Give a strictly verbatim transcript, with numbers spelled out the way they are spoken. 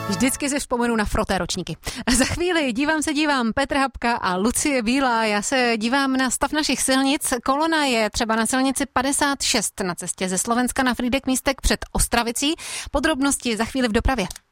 Vždycky si vzpomenu na froté ročníky. Za chvíli dívám se dívám Petr Habka a Lucie Bílá. Já se dívám na stav našich silnic. Kolona je třeba na silnici padesát šest na cestě ze Slovenska na Frýdek-Místek před Ostravicí. Podrobnosti za chvíli v dopravě.